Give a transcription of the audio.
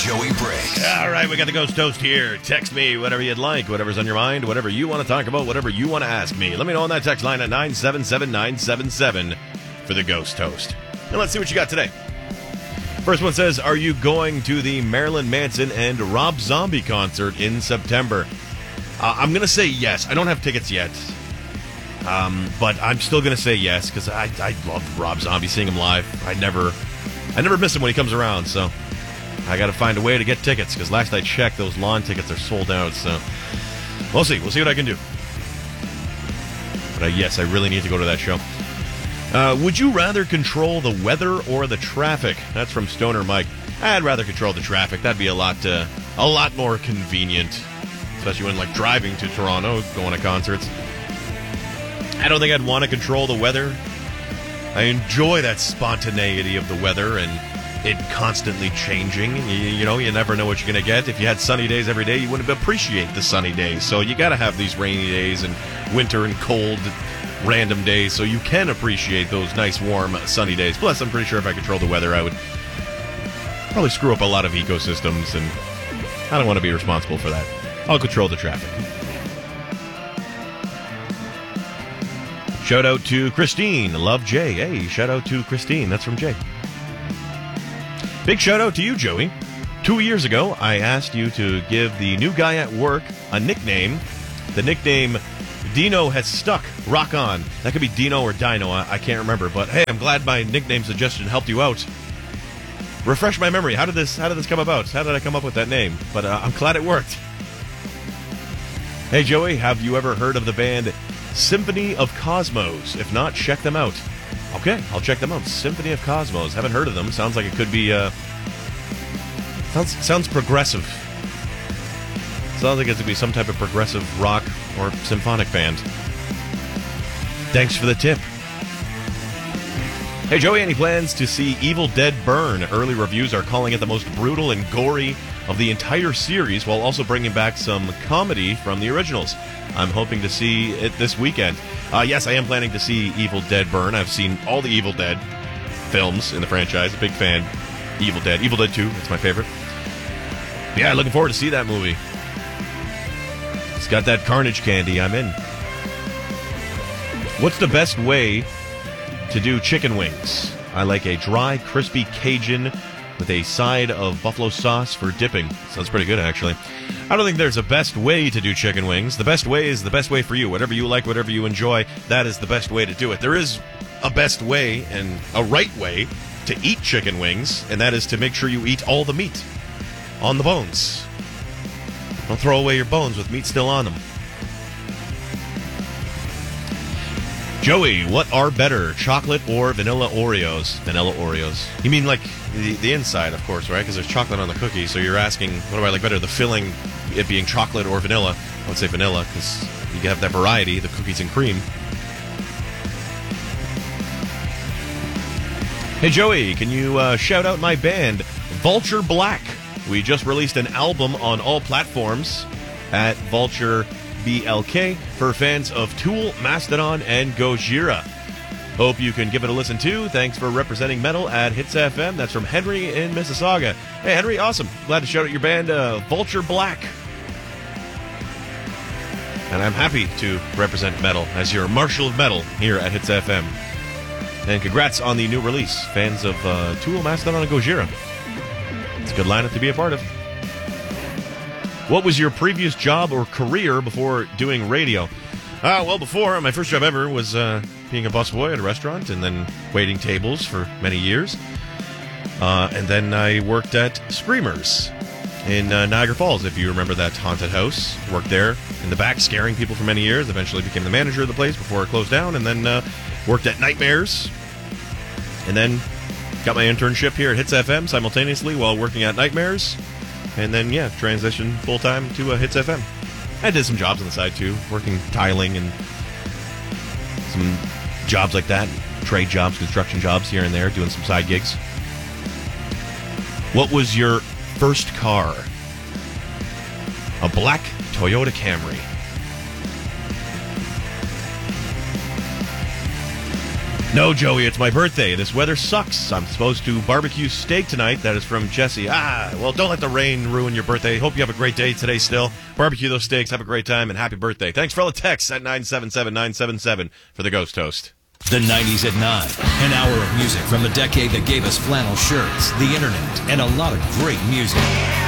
Joey Briggs. All right, we got the Ghost Toast here. Text me whatever you'd like, whatever's on your mind, whatever you want to talk about, whatever you want to ask me. Let me know on that text line at 977-977 for the Ghost Toast. And let's see what you got today. First one says, are you going to the Marilyn Manson and Rob Zombie concert in September? I'm going to say yes. I don't have tickets yet. But I'm still going to say yes because I love Rob Zombie, seeing him live. I never miss him when he comes around, so I got to find a way to get tickets because last I checked, those lawn tickets are sold out, so we'll see. We'll see what I can do. But yes, I really need to go to that show. Would you rather control the weather or the traffic? That's from Stoner Mike. I'd rather control the traffic. That'd be a lot more convenient, especially when driving to Toronto, going to concerts. I don't think I'd want to control the weather. I enjoy that spontaneity of the weather and it constantly changing. You never know what you're going to get. If you had sunny days every day, you wouldn't appreciate the sunny days. So you got to have these rainy days and winter and cold random days so you can appreciate those nice warm sunny days. Plus, I'm pretty sure if I controlled the weather, I would probably screw up a lot of ecosystems, and I don't want to be responsible for that. I'll control the traffic. Shout out to Christine. Love Jay. Hey, shout out to Christine. That's from Jay. Big shout out to you, Joey. 2 years ago, I asked you to give the new guy at work a nickname. The nickname Dino has stuck. Rock on. That could be Dino or Dino. I can't remember. But hey, I'm glad my nickname suggestion helped you out. Refresh my memory. How did this come about? How did I come up with that name? But I'm glad it worked. Hey, Joey, have you ever heard of the band Symphony of Cosmos? If not, check them out. Okay, I'll check them out. Symphony of Cosmos. Haven't heard of them. Sounds like it could be, sounds progressive. Sounds like it could be some type of progressive rock or symphonic band. Thanks for the tip. Hey, Joey, any plans to see Evil Dead Burn? Early reviews are calling it the most brutal and gory of the entire series, while also bringing back some comedy from the originals. I'm hoping to see it this weekend. Yes, I am planning to see Evil Dead Burn. I've seen all the Evil Dead films in the franchise. A big fan. Evil Dead 2, that's my favorite. Yeah, looking forward to see that movie. It's got that carnage candy. I'm in. What's the best way to do chicken wings? I like a dry, crispy Cajun with a side of buffalo sauce for dipping. Sounds pretty good, actually. I don't think there's a best way to do chicken wings. The best way is the best way for you. Whatever you like, whatever you enjoy, that is the best way to do it. There is a best way and a right way to eat chicken wings, and that is to make sure you eat all the meat on the bones. Don't throw away your bones with meat still on them. Joey, what are better, chocolate or vanilla Oreos? Vanilla Oreos. You mean like the inside, of course, right? Because there's chocolate on the cookie, so you're asking, what do I like better, the filling, it being chocolate or vanilla? I would say vanilla, because you can have that variety, the cookies and cream. Hey, Joey, can you shout out my band, Vulture Black? We just released an album on all platforms at Vulture BLK for fans of Tool, Mastodon, and Gojira. Hope you can give it a listen too. Thanks for representing metal at Hits FM. That's from Henry in Mississauga. Hey, Henry, awesome. Glad to shout out your band, Vulture Black. And I'm happy to represent metal as your marshal of metal here at Hits FM. And congrats on the new release, fans of Tool, Mastodon, and Gojira. It's a good lineup to be a part of. What was your previous job or career before doing radio? Well, before, my first job ever was being a busboy at a restaurant and then waiting tables for many years. And then I worked at Screamers in Niagara Falls, if you remember that haunted house. Worked there in the back, scaring people for many years. Eventually became the manager of the place before it closed down. And then worked at Nightmares. And then got my internship here at Hits FM simultaneously while working at Nightmares. And then, transitioned full-time to Hits FM. I did some jobs on the side, too, working tiling and some jobs like that, trade jobs, construction jobs here and there, doing some side gigs. What was your first car? A black Toyota Camry. No, Joey, it's my birthday. This weather sucks. I'm supposed to barbecue steak tonight. That is from Jesse. Well, don't let the rain ruin your birthday. Hope you have a great day today still. Barbecue those steaks, have a great time, and happy birthday. Thanks for all the texts at 977-977 for the Ghost Toast. The 90s at 9. An hour of music from the decade that gave us flannel shirts, the internet, and a lot of great music.